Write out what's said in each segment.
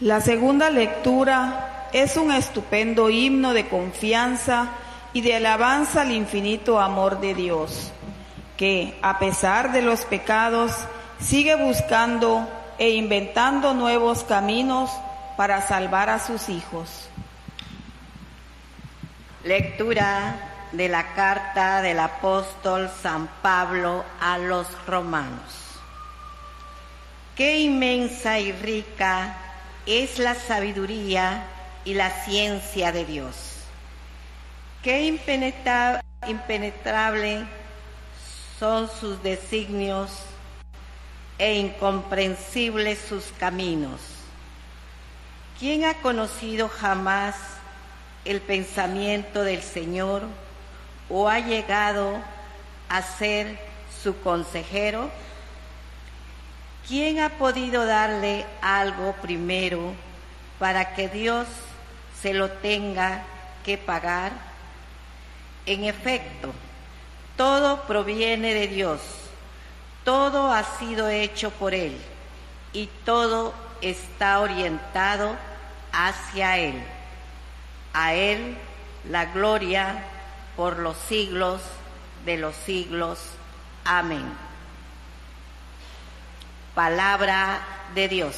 La segunda lectura es un estupendo himno de confianza y de alabanza al infinito amor de Dios, que, a pesar de los pecados, sigue buscando e inventando nuevos caminos para salvar a sus hijos. Lectura de la carta del apóstol San Pablo a los romanos. Qué inmensa y rica es la sabiduría y la ciencia de Dios. Qué impenetrable son sus designios e incomprensibles sus caminos. ¿Quién ha conocido jamás el pensamiento del Señor o ha llegado a ser su consejero? ¿Quién ha podido darle algo primero para que Dios se lo tenga que pagar? En efecto, todo proviene de Dios, todo ha sido hecho por Él y todo está orientado hacia Él. A Él la gloria por los siglos de los siglos. Amén. Palabra de Dios.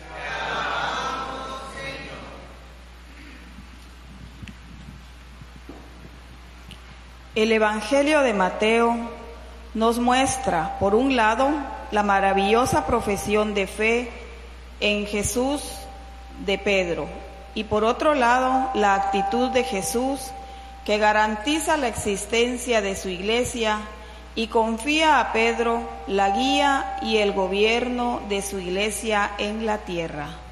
El Evangelio de Mateo nos muestra, por un lado, la maravillosa profesión de fe en Jesús de Pedro, y por otro lado, la actitud de Jesús que garantiza la existencia de su iglesia y confía a Pedro la guía y el gobierno de su iglesia en la tierra.